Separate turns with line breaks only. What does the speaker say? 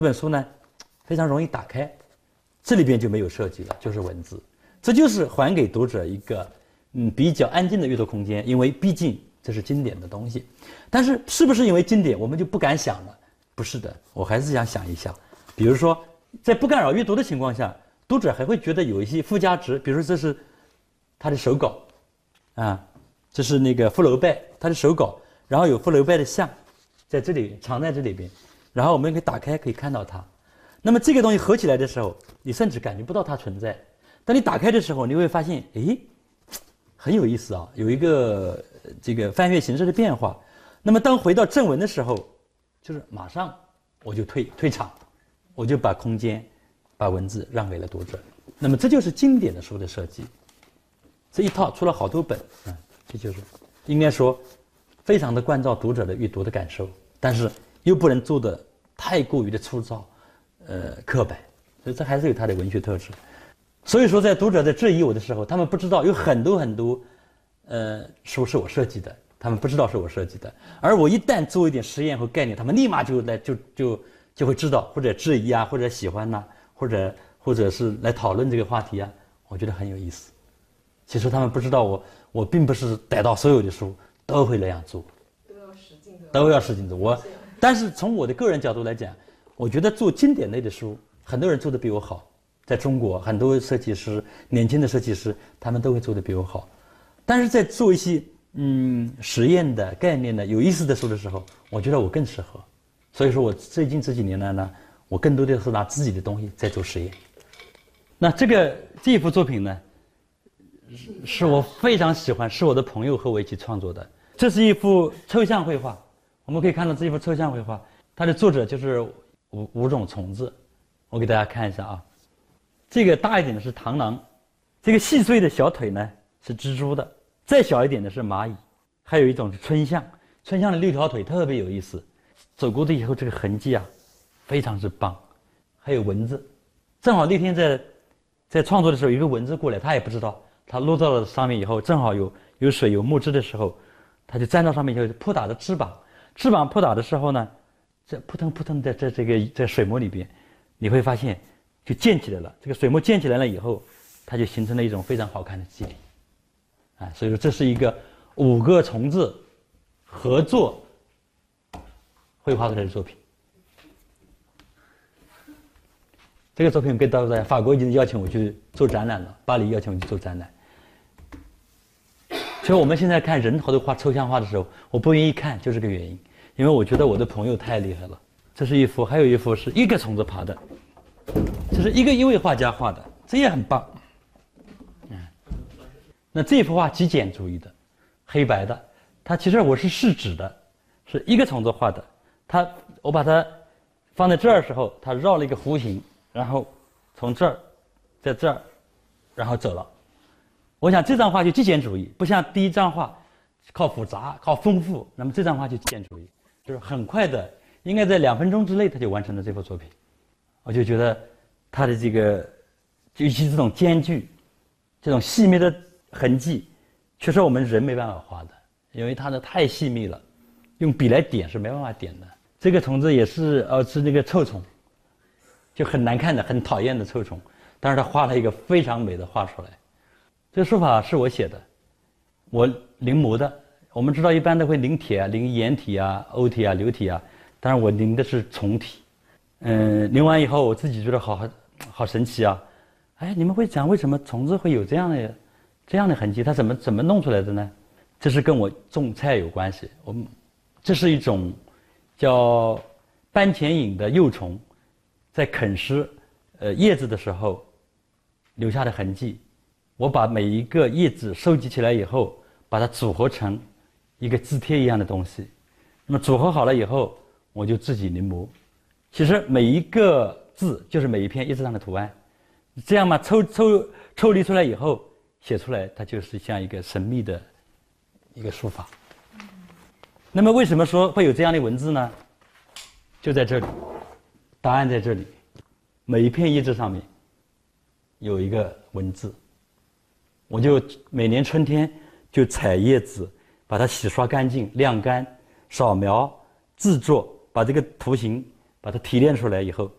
这本书呢，非常容易打开，这里边就没有设计了，就是文字。这就是还给读者一个比较安静的阅读空间，因为毕竟这是经典的东西。但是是不是因为经典我们就不敢想了？不是的，我还是想想一下。比如说，在不干扰阅读的情况下，读者还会觉得有一些附加值，比如说这是他的手稿，啊，这是那个福楼拜他的手稿，然后有福楼拜的像，在这里藏在这里边，然后我们可以打开可以看到它。那么这个东西合起来的时候，你甚至感觉不到它存在。当你打开的时候，你会发现，诶，很有意思啊，有一个这个翻阅形式的变化。那么当回到正文的时候，就是马上我就退场，我就把空间、把文字让给了读者。那么这就是经典的书的设计。这一套出了好多本，这就是应该说非常的关照读者的阅读的感受，但是又不能做的太过于的粗糙，刻板，所以这还是有它的文学特质。所以说，在读者在质疑我的时候，他们不知道有很多书是我设计的，他们不知道是我设计的。而我一旦做一点实验和概念，他们立马就会知道，或者质疑啊，或者喜欢呐、或者是来讨论这个话题啊，我觉得很有意思。其实他们不知道我并不是逮到所有的书都会那样做，都要使劲的。但是从我的个人角度来讲，我觉得做经典类的书，很多人做的比我好。在中国，很多设计师，年轻的设计师，他们都会做得比我好。但是在做一些实验的概念的有意思的书的时候，我觉得我更适合。所以说我最近这几年来呢，我更多的是拿自己的东西在做实验。那这一幅作品呢，是我非常喜欢，是我的朋友和我一起创作的。这是一幅抽象绘画，我们可以看到这一幅抽象绘画，它的作者就是五种虫子。我给大家看一下啊。这个大一点的是螳螂，这个细碎的小腿呢是蜘蛛的，再小一点的是蚂蚁，还有一种是春象。春象的6条腿特别有意思，走过的以后这个痕迹啊，非常之棒。还有蚊子，正好那天在创作的时候，有一个蚊子过来，他也不知道，他落到了上面以后，正好有水有木质的时候，他就站到上面以后，扑打着翅膀扑打的时候呢，这扑腾扑腾的在水膜里边，你会发现。就建起来了，这个水墨建起来了以后，它就形成了一种非常好看的肌理，所以说这是一个5个虫子合作绘画出来的作品。这个作品跟大家，法国已经邀请我去做展览了，巴黎邀请我去做展览。所以我们现在看人头的画抽象画的时候，我不愿意看，就是这个原因，因为我觉得我的朋友太厉害了。这是一幅，还有一幅是一个虫子爬的。这是一位画家画的，这也很棒。那这幅画极简主义的，黑白的，它其实我是试纸的，是一个虫子画的。我把它放在这儿的时候，它绕了一个弧形，然后从这儿，在这儿，然后走了。我想这张画就极简主义，不像第一张画靠复杂、靠丰富。那么这张画就极简主义，就是很快的，应该在2分钟之内他就完成了这幅作品。我就觉得他的这个，尤其是这种间距，这种细密的痕迹，确实我们人没办法画的，因为它的太细密了，用笔来点是没办法点的。这个虫子也是是那个臭虫，就很难看的、很讨厌的臭虫，但是他画了一个非常美的画出来。这个书法是我写的，我临摹的。我们知道一般都会临帖啊、临颜体啊、欧体啊、流体啊，但是我临的是虫体。临完以后，我自己觉得好神奇啊！哎，你们会讲为什么虫子会有这样的痕迹？它怎么弄出来的呢？这是跟我种菜有关系。这是一种叫斑钱蝇的幼虫，在啃食叶子的时候留下的痕迹。我把每一个叶子收集起来以后，把它组合成一个字帖一样的东西。那么组合好了以后，我就自己临摹。其实每一个字就是每一片叶子上的图案，这样嘛，抽离出来以后，写出来它就是像一个神秘的一个书法。那么为什么说会有这样的文字呢？就在这里，答案在这里，每一片叶子上面有一个文字。我就每年春天就采叶子，把它洗刷干净、晾干、扫描、制作，把这个图形把它提炼出来以后，